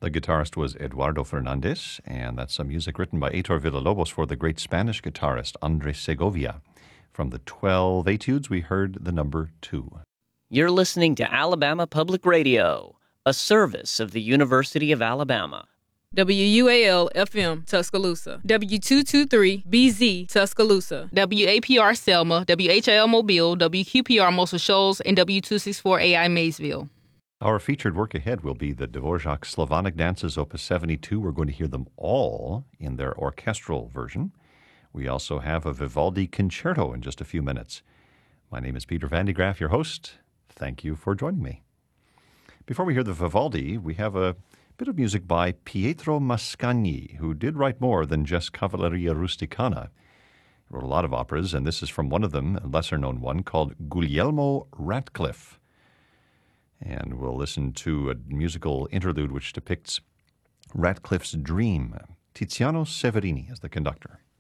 The guitarist was Eduardo Fernandez, and that's some music written by Heitor Villalobos for the great Spanish guitarist Andres Segovia. From the 12 etudes, we heard the number 2. You're listening to Alabama Public Radio, a service of the University of Alabama. WUAL-FM, Tuscaloosa. W223-BZ, Tuscaloosa. WAPR Selma, WHIL Mobile, WQPR Muscle Shoals, and W264AI Maysville. Our featured work ahead will be the Dvorak Slavonic Dances, Opus 72. We're going to hear them all in their orchestral version. We also have a Vivaldi concerto in just a few minutes. My name is Peter Van de Graaff, your host. Thank you for joining me. Before we hear the Vivaldi, we have a bit of music by Pietro Mascagni, who did write more than just Cavalleria Rusticana. He wrote a lot of operas, and this is from one of them, a lesser-known one, called Guglielmo Ratcliffe. And we'll listen to a musical interlude which depicts Ratcliffe's dream. Tiziano Severini is the conductor.